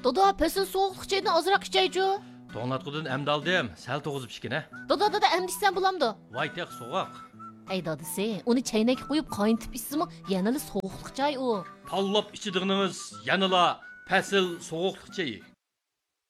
Dada, pesil soğuqluq çaydan azırak içeycu. To'nglatqudan emdi aldım. Sal to'g'izib ichgina. Dada, emdişsen bulamdı. Voy teq so'g'oq. Ey dadisi, onu çaynak koyup kaynatib içsimi, yanılı soğuqluq çay o. Tallab ichidig'inimiz yanila pasil so'g'oqliq chayi.